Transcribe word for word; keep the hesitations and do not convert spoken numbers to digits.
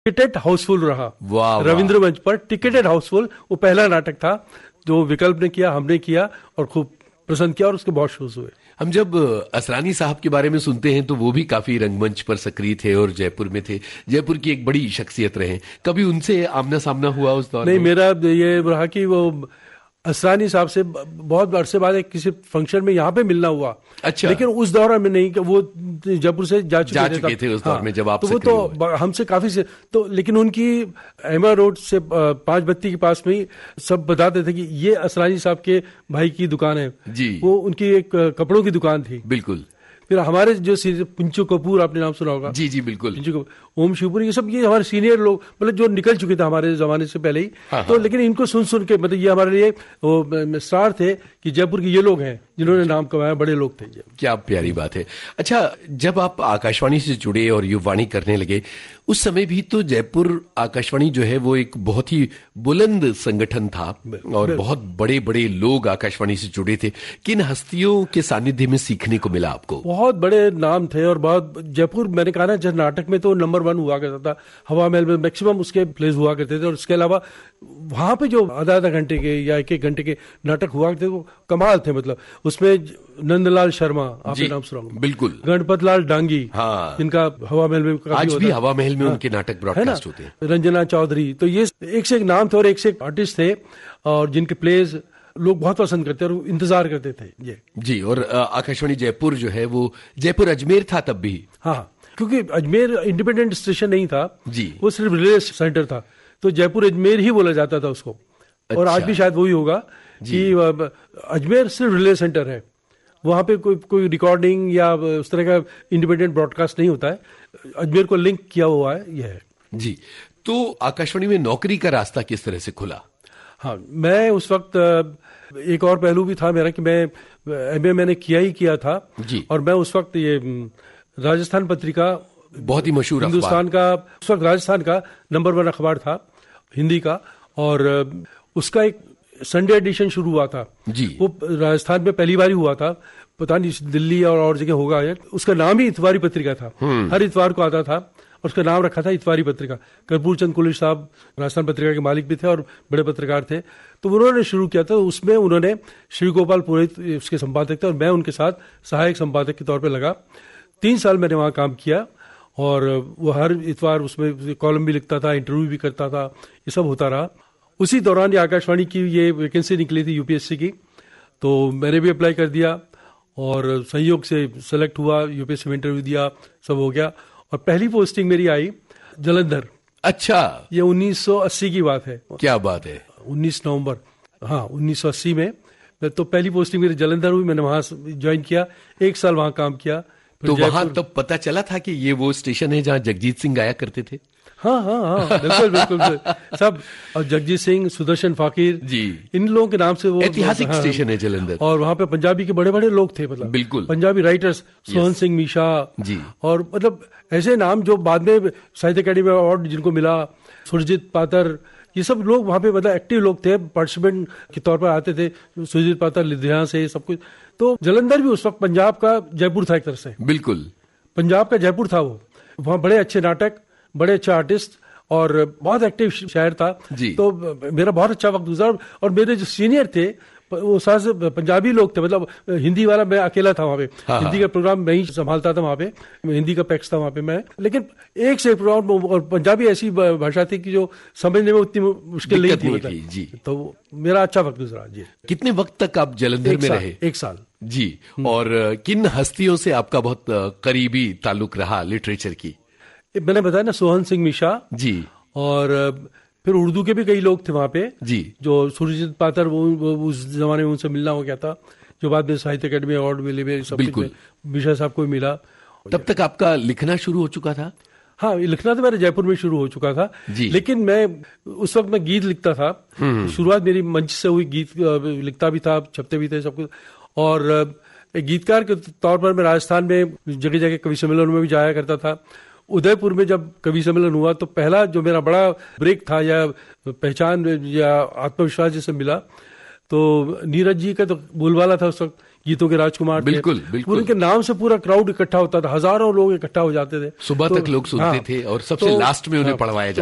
Ticketed Housefull रहा। वाह, रविंद्र मंच पर टिकटेड हाउसफुल, वो पहला नाटक था जो विकल्प ने किया, हमने किया और खूब पसंद किया और उसके बहुत शोज हुए। हम जब असरानी साहब के बारे में सुनते हैं तो वो भी काफी रंगमंच पर सक्रिय थे और जयपुर में थे, जयपुर की एक बड़ी शख्सियत रहे। कभी उनसे आमना सामना हुआ उस दौर में? नहीं, मेरा ये रहा कि वो असरानी साहब से बहुत अरसे बाद एक किसी फंक्शन में यहाँ पे मिलना हुआ। अच्छा। लेकिन उस दौरान में नहीं, वो जयपुर से जा चुके, जा थे, चुके थे उस दौर हाँ, में जब आप तो वो तो हमसे काफी से तो, लेकिन उनकी एमा रोड से पांच बत्ती के पास में ही सब बताते थे कि ये असरानी साहब के भाई की दुकान है जी। वो उनकी एक कपड़ों की दुकान थी। बिल्कुल। फिर हमारे जो पिंचू कपूर, आपने नाम सुना होगा? जी जी बिल्कुल। पिंचू कपूर, ओम शिवपुरी, ये सब ये हमारे सीनियर लोग, मतलब जो निकल चुके थे हमारे जमाने से पहले ही। हाँ, तो हाँ। लेकिन इनको सुन सुन के, मतलब ये हमारे लिए वो स्टार थे कि जयपुर के ये लोग हैं जिन्होंने नाम कमाया, बड़े लोग थे ये। क्या प्यारी बात है। अच्छा, जब आप आकाशवाणी से जुड़े और युवावाणी करने लगे, उस समय भी तो जयपुर आकाशवाणी जो है वो एक बहुत ही बुलंद संगठन था और बहुत बड़े बड़े लोग आकाशवाणी से जुड़े थे। किन हस्तियों के सानिध्य में सीखने को मिला आपको? बहुत बड़े नाम थे और बहुत, जयपुर मैंने कहा ना, जब नाटक में तो नंबर वन हुआ करता था, हवा महल में मैक्सिमम उसके प्लेस हुआ करते थे। और इसके अलावा वहां पे जो आधा आधा घंटे के या एक एक घंटे के नाटक हुआ करते थे वो कमाल थे। मतलब उसमें नंदलाल शर्मा, आपने नाम सुना होगा? बिल्कुल। गणपत लाल डांगी, हाँ। जिनका हवा महल में आज भी हवा महल में हाँ, उनके नाटक ब्रॉडकास्ट होते हैं। रंजना चौधरी, तो ये एक से एक नाम थे और एक से एक आर्टिस्ट थे और जिनके प्लेज लोग बहुत पसंद करते और इंतजार करते थे ये। जी। और आकाशवाणी जयपुर जो है वो जयपुर अजमेर था तब भी। हाँ, क्योंकि अजमेर इंडिपेंडेंट स्टेशन नहीं था जी, वो सिर्फ रिले सेंटर था, तो जयपुर अजमेर ही बोला जाता था उसको। अच्छा। और आज भी शायद वही होगा कि अजमेर सिर्फ रिले सेंटर है, वहां पे कोई कोई रिकॉर्डिंग या उस तरह का इंडिपेंडेंट ब्रॉडकास्ट नहीं होता है। अजमेर को लिंक किया हुआ है यह है जी। तो आकाशवाणी में नौकरी का रास्ता किस तरह से खुला? हाँ, मैं उस वक्त, एक और पहलू भी था मेरा कि मैं एमए मैंने किया ही किया था जी। और मैं उस वक्त ये राजस्थान पत्रिका, बहुत ही मशहूर हिंदुस्तान का, उस वक्त राजस्थान का नंबर वन अखबार था हिंदी का, और उसका एक संडे एडिशन शुरू हुआ था जी। वो राजस्थान में पहली बार ही हुआ था, पता नहीं दिल्ली और और जगह होगा। उसका नाम ही इतवारी पत्रिका था, हर इतवार को आता था और उसका नाम रखा था इतवारी पत्रिका। कर्पूर चंद कुलिश साहब राजस्थान पत्रिका के मालिक भी थे और बड़े पत्रकार थे, तो उन्होंने शुरू किया था। उसमें उन्होंने श्री गोपाल पुरोहित उसके संपादक थे और मैं उनके साथ सहायक संपादक के तौर पर लगा। तीन साल मैंने वहाँ काम किया और वो हर इतवार उसमें कॉलम भी लिखता था, इंटरव्यू भी करता था, ये सब होता रहा। उसी दौरान ये आकाशवाणी की ये वैकेंसी निकली थी यूपीएससी की, तो मैंने भी अप्लाई कर दिया और संयोग से सेलेक्ट हुआ, यूपीएससी में इंटरव्यू दिया, सब हो गया और पहली पोस्टिंग मेरी आई जलंधर। अच्छा, ये उन्नीस सौ अस्सी की बात है। क्या बात है। उन्नीस नवंबर, हाँ उन्नीस सौ अस्सी में तो पहली पोस्टिंग मेरी जलंधर हुई। मैंने वहां ज्वाइन किया, एक साल वहां काम किया। तो वहां तब तो पता चला था कि ये वो स्टेशन है जहां जगजीत सिंह गाया करते थे? हाँ हाँ हाँ, बिल्कुल बिल्कुल सब, और जगजीत सिंह, सुदर्शन फाकिर जी, इन लोगों के नाम से वो ऐतिहासिक हाँ, स्टेशन है जलंधर। और वहां पे पंजाबी के बड़े बड़े लोग थे, मतलब बिल्कुल पंजाबी राइटर्स, सोहन सिंह मीशा जी, और मतलब ऐसे नाम जो बाद में साहित्य अकेडमी अवार्ड जिनको मिला, सुरजीत पातर, ये सब लोग वहां पे मतलब एक्टिव लोग थे, पार्टिसिपेंट के तौर पर आते थे। सुरजीत पातर लुधियाना से, सब कुछ। तो जलंधर भी उस वक्त पंजाब का जयपुर था एक तरह से, बिल्कुल पंजाब का जयपुर था वो। वहाँ बड़े अच्छे नाटक, बड़े अच्छे आर्टिस्ट और बहुत एक्टिव शहर था जी। तो मेरा बहुत अच्छा वक्त गुजरा और मेरे जो सीनियर थे वो सारे पंजाबी लोग थे, मतलब हिंदी वाला मैं अकेला था वहाँ पे। हाँ, हिंदी का प्रोग्राम मैं ही संभालता था वहाँ पे, हिंदी का पैक्स था वहाँ पे मैं। लेकिन एक से एक प्रोग्राम, और पंजाबी ऐसी भाषा थी कि जो समझने में उतनी मुश्किल नहीं थी, मतलब जी। तो मेरा अच्छा वक्त गुजरा जी। कितने वक्त तक आप जलंधर में रहे? एक साल जी। और किन हस्तियों से आपका बहुत करीबी ताल्लुक रहा लिटरेचर की? मैंने बताया ना, सोहन सिंह मीशा जी, और फिर उर्दू के भी कई लोग थे वहां पे जी, जो सुरजीत पातर, वो, वो उस जमाने में उनसे मिलना हो गया था, जो बाद में साहित्य अकेडमी अवार्ड मिले मेरे सब। बिल्कुल, मीशा साहब को मिला। तब तक आपका लिखना शुरू हो चुका था? हाँ, लिखना तो मेरे जयपुर में शुरू हो चुका था जी। लेकिन मैं उस वक्त मैं गीत लिखता था, शुरुआत मेरी मंच से हुई, गीत लिखता भी था, छपते भी थे, सब कुछ। और एक गीतकार के तौर पर मैं राजस्थान में जगह जगह कवि सम्मेलनों में भी जाया करता था। उदयपुर में जब कवि सम्मेलन हुआ तो पहला जो मेरा बड़ा ब्रेक था या पहचान या आत्मविश्वास जैसे मिला, तो नीरज जी का तो बोलबाला था उस वक्त गीतों के राजकुमार बिल्कुल, थे, बिल्कुल। उनके नाम से पूरा क्राउड इकट्ठा होता था, हजारों लोग इकट्ठा हो जाते थे, सुबह तो, तक लोग सुनते हाँ, थे और सबसे तो, लास्ट में उन्हें हाँ, पढ़वाया